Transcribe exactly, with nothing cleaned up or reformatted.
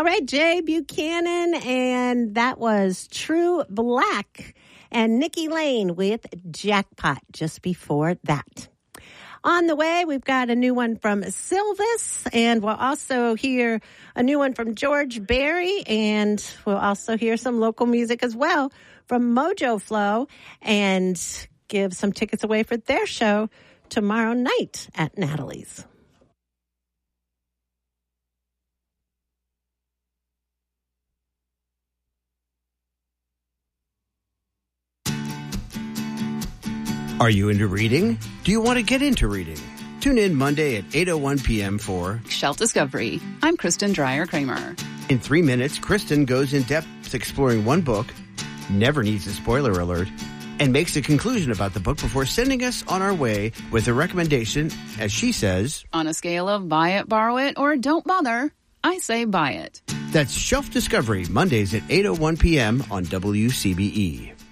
All right, Jay Buchanan, and that was True Black, and Nikki Lane with Jackpot just before that. On the way, we've got a new one from Sylvis, and we'll also hear a new one from George Berry, and we'll also hear some local music as well from Mojo Flow, and give some tickets away for their show tomorrow night at Natalie's. Are you into reading? Do you want to get into reading? Tune in Monday at eight oh one p.m. for Shelf Discovery. I'm Kristen Dreyer-Kramer. In three minutes, Kristen goes in depth exploring one book, never needs a spoiler alert, and makes a conclusion about the book before sending us on our way with a recommendation, as she says, on a scale of buy it, borrow it, or don't bother, I say buy it. That's Shelf Discovery, Mondays at eight oh one p.m. on W C B E.